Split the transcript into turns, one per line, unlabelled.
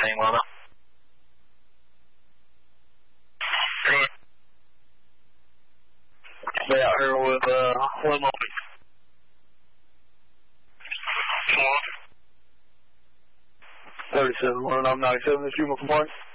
Thing well now. Stay out here with limo. Come on. 37, 1997, this is Yuma complaint.